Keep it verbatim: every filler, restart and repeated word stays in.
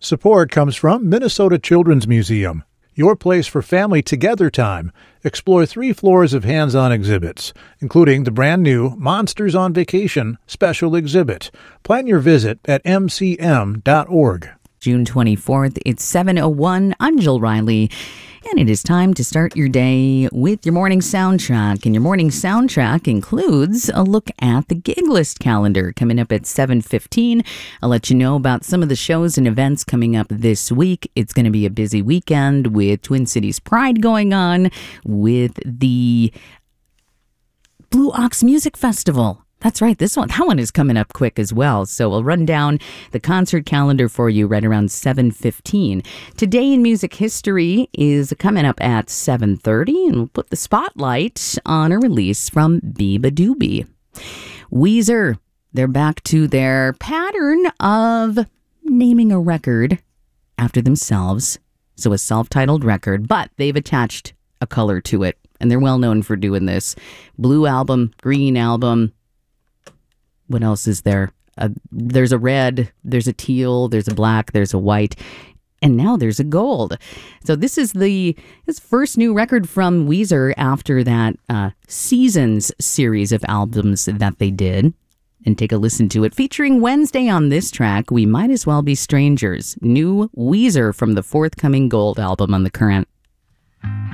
Support comes from Minnesota Children's Museum, your place for family together time. Explore three floors of hands-on exhibits, including the brand-new Monsters on Vacation special exhibit. Plan your visit at m c m dot org. June twenty-fourth, it's seven oh one. I'm Jill Riley, and it is time to start your day with your morning soundtrack. And your morning soundtrack includes a look at the gig list calendar coming up at seven fifteen. I'll let you know about some of the shows and events coming up this week. It's going to be a busy weekend with Twin Cities Pride going on, with the Blue Ox Music Festival. That's right. This one, that one is coming up quick as well. So we'll run down the concert calendar for you right around seven fifteen. Today in music history is coming up at seven thirty, and we'll put the spotlight on a release from Beabadoobee. Weezer, they're back to their pattern of naming a record after themselves. So a self-titled record, but they've attached a color to it, and they're well known for doing this. Blue album, green album. What else is there? Uh, there's a red, there's a teal, there's a black, there's a white, and now there's a gold. So this is the his first new record from Weezer after that uh, Seasons series of albums that they did. And take a listen to it. Featuring Wednesday on this track, We Might As Well Be Strangers. New Weezer from the forthcoming gold album on The Current.